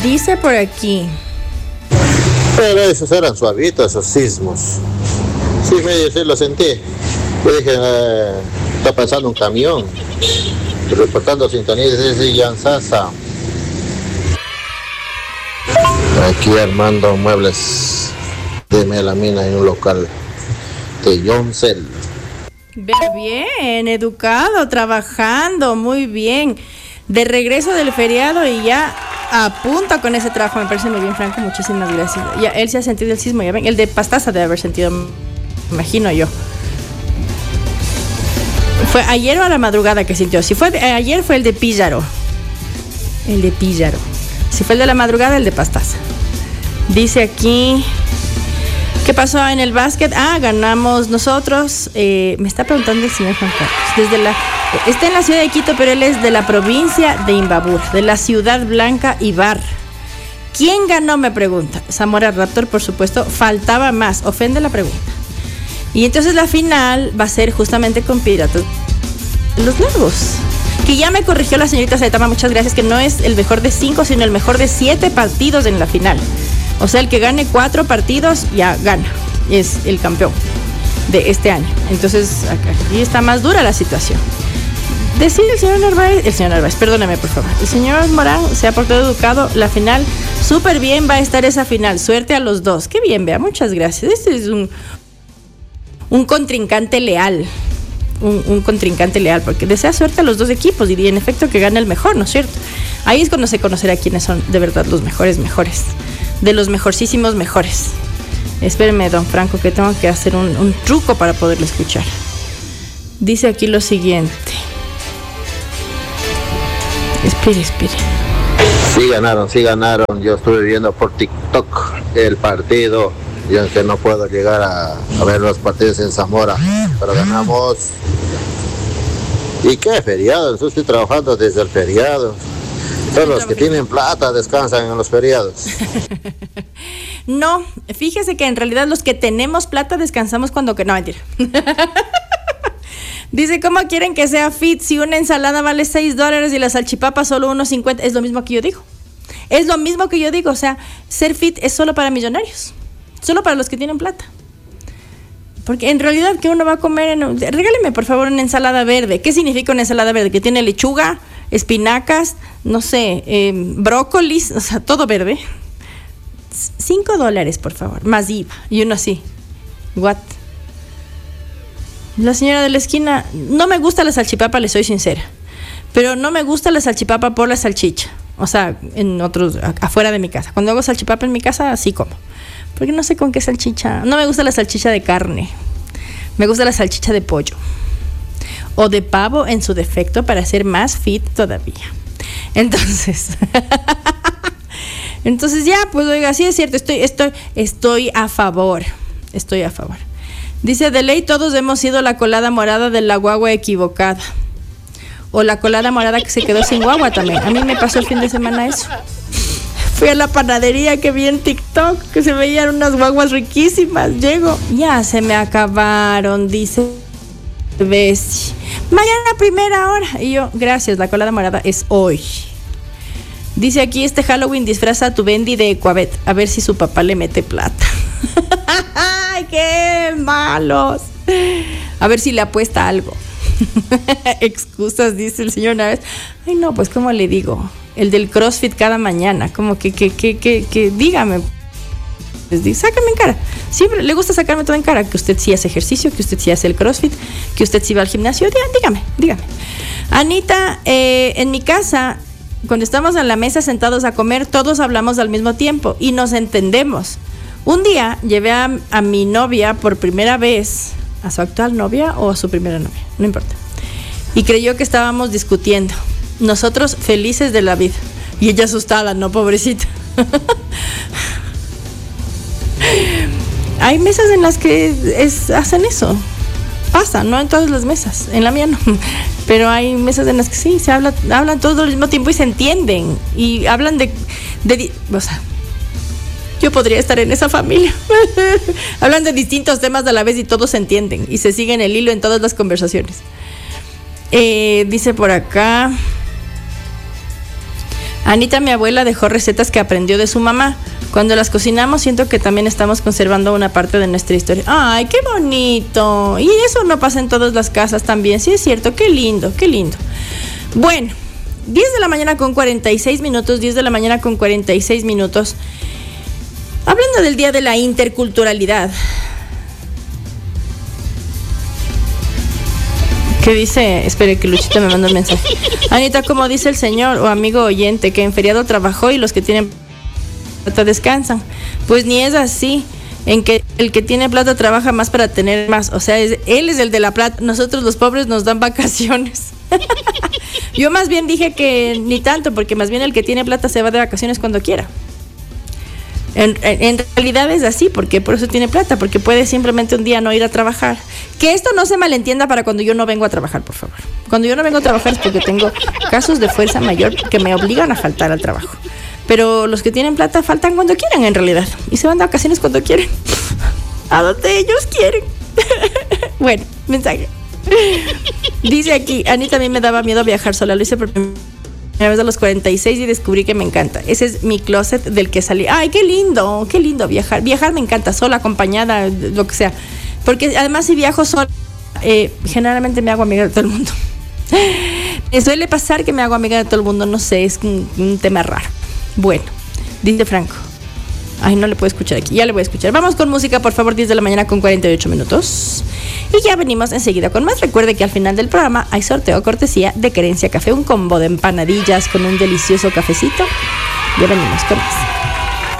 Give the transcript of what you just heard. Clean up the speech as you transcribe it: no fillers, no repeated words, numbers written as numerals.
Dice por aquí. Pero esos eran suavitos, esos sismos. Sí, medio sí lo sentí. Yo dije, está pasando un camión. Reportando sintonía desde Yansasa. Aquí armando muebles de melamina en un local de Yoncel. Bien, educado, trabajando, muy bien. De regreso del feriado y ya a punto con ese trabajo, me parece muy bien, Franco, muchísimas gracias. Ya, él se ha sentido el sismo, ya ven, el de Pastaza debe haber sentido, me imagino yo. ¿Fue ayer o a la madrugada que sintió? Si fue ayer fue el de Píllaro. El de Píllaro. Si fue el de la madrugada, el de Pastaza. Dice aquí... ¿Qué pasó en el básquet? Ganamos nosotros. Me está preguntando el señor Juan Carlos. Está en la ciudad de Quito, pero él es de la provincia de Imbabura, de la ciudad blanca Ibar. ¿Quién ganó? Me pregunta. Zamora Raptor, por supuesto. Faltaba más. Ofende la pregunta. Y entonces la final va a ser justamente con Piratas Los Lagos. Que ya me corrigió la señorita Saitama, muchas gracias, que no es el mejor de 5, sino el mejor de 7 partidos en la final. O sea, el que gane 4 partidos ya gana, es el campeón de este año. Entonces, aquí está más dura la situación. Decir el señor Narváez, perdóname por favor. El señor Morán se ha portado educado, la final, súper bien va a estar esa final. Suerte a los dos. Qué bien, vea, muchas gracias. Este es un contrincante leal. Un contrincante leal, porque desea suerte a los dos equipos y en efecto que gane el mejor, ¿no es cierto? Ahí es cuando se conocerá quiénes son de verdad los mejores, de los mejorcísimos mejores. Espéreme, don Franco, que tengo que hacer un truco para poderlo escuchar. Dice aquí lo siguiente. Espere. Sí ganaron. Yo estuve viendo por TikTok el partido. Y aunque no puedo llegar a ver los partidos en Zamora, pero ganamos. ¿Y qué feriado? Yo estoy trabajando desde el feriado. Todos los que tienen plata descansan en los feriados. No, fíjese que en realidad los que tenemos plata descansamos cuando que... No, mentira. Dice, ¿cómo quieren que sea fit si una ensalada vale $6 y la salchipapa solo $1.50? Es lo mismo que yo digo. O sea, ser fit es solo para millonarios. Solo para los que tienen plata. Porque en realidad, ¿qué uno va a comer? Regáleme, por favor, una ensalada verde. ¿Qué significa una ensalada verde? Que tiene lechuga, espinacas, no sé, brócolis, o sea, todo verde. $5, por favor, más IVA. Y uno así. ¿What? La señora de la esquina, no me gusta la salchipapa, le soy sincera. Pero no me gusta la salchipapa por la salchicha. O sea, afuera de mi casa. Cuando hago salchipapa en mi casa, así como. Porque no sé con qué salchicha. No me gusta la salchicha de carne. Me gusta la salchicha de pollo. O de pavo en su defecto para ser más fit todavía. Entonces ya, pues oiga, sí es cierto, estoy a favor. Dice, de ley todos hemos sido la colada morada de la guagua equivocada. O la colada morada que se quedó sin guagua también. A mí me pasó el fin de semana eso. Fui a la panadería que vi en TikTok, que se veían unas guaguas riquísimas. Llego, ya se me acabaron, dice Bessie. Mañana a primera hora. Y yo, gracias, la colada morada es hoy. Dice aquí, este Halloween disfraza a tu Bendy de Ecuabet, a ver si su papá le mete plata. ¡Ay, qué malos! A ver si le apuesta algo. Excusas, dice el señor Naves. Ay, no, pues, ¿cómo le digo? El del CrossFit cada mañana, como que dígame, sácame en cara. Siempre le gusta sacarme todo en cara, que usted sí hace ejercicio, que usted sí hace el CrossFit, que usted sí va al gimnasio. Dígame. Anita, en mi casa, cuando estamos en la mesa sentados a comer, todos hablamos al mismo tiempo y nos entendemos. Un día llevé a mi novia por primera vez, a su actual novia o a su primera novia, no importa, y creyó que estábamos discutiendo. Nosotros felices de la vida. Y ella asustada, no, pobrecita. Hay mesas en las que hacen eso. Pasa, no en todas las mesas. En la mía no. Pero hay mesas en las que sí, hablan todos al mismo tiempo y se entienden. Y hablan o sea, yo podría estar en esa familia. Hablan de distintos temas a la vez y todos se entienden. Y se siguen el hilo en todas las conversaciones. Dice por acá... Anita, mi abuela, dejó recetas que aprendió de su mamá. Cuando las cocinamos, siento que también estamos conservando una parte de nuestra historia. ¡Ay, qué bonito! Y eso no pasa en todas las casas también. Sí, es cierto. Qué lindo, qué lindo. Bueno, 10 de la mañana con 46 minutos, 10 de la mañana con 46 minutos. Hablando del Día de la Interculturalidad. ¿Qué dice? Espere que Luchito me manda un mensaje. Anita, como dice el señor o amigo oyente, que en feriado trabajó y los que tienen plata descansan. Pues ni es así. En que el que tiene plata trabaja más para tener más. O sea, él es el de la plata. Nosotros los pobres nos dan vacaciones. Yo más bien dije que ni tanto, porque más bien el que tiene plata se va de vacaciones cuando quiera. En realidad es así, porque por eso tiene plata, porque puede simplemente un día no ir a trabajar. Que esto no se malentienda para cuando yo no vengo a trabajar, por favor. Cuando yo no vengo a trabajar es porque tengo casos de fuerza mayor que me obligan a faltar al trabajo. Pero los que tienen plata faltan cuando quieran, en realidad, y se van de vacaciones cuando quieren, a donde ellos quieren. Bueno, mensaje. Dice aquí, Anita, a mí me daba miedo viajar sola, lo hice por primera vez a los 46 y descubrí que me encanta. Ese es mi closet del que salí. Ay, qué lindo viajar. Viajar me encanta, sola, acompañada, lo que sea. Porque además si viajo sola, generalmente me hago amiga de todo el mundo. Me suele pasar que me hago amiga de todo el mundo, no sé, es un tema raro. Bueno, dice Franco. Ay, no le puedo escuchar aquí, ya le voy a escuchar. Vamos con música, por favor, 10 de la mañana con 48 minutos. Y ya venimos enseguida con más. Recuerde que al final del programa hay sorteo cortesía de Querencia Café, un combo de empanadillas con un delicioso cafecito. Ya venimos con más.